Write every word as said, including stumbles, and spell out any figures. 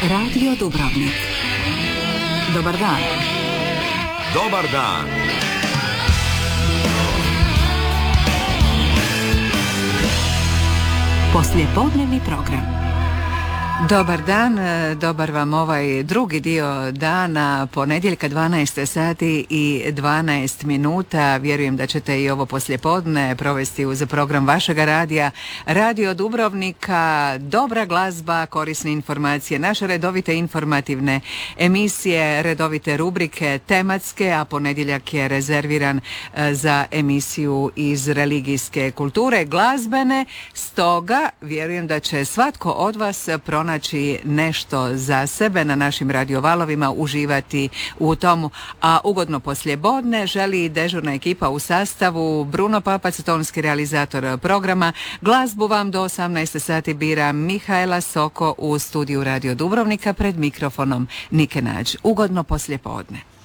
Radio Dubrovnik. Dobar dan. Dobar dan. Poslijepodnevni program. Dobar dan, dobar vam ovaj drugi dio dana, ponedjeljka dvanaest sati i dvanaest minuta. Vjerujem da ćete i ovo poslijepodne provesti uz program vašega radija, Radio Dubrovnika, dobra glazba, korisne informacije, naše redovite informativne emisije, redovite rubrike, tematske, a ponedjeljak je rezerviran za emisiju iz religijske kulture, glazbene. Stoga vjerujem da će svatko od vas pronaći nešto za sebe na našim radiovalovima, uživati u tomu. A ugodno poslijepodne želi dežurna ekipa u sastavu Bruno Papac, tonski realizator programa. Glazbu vam do osamnaest sati bira Mihajla Soko u studiju Radio Dubrovnika, pred mikrofonom Nike Nađ. Ugodno poslijepodne.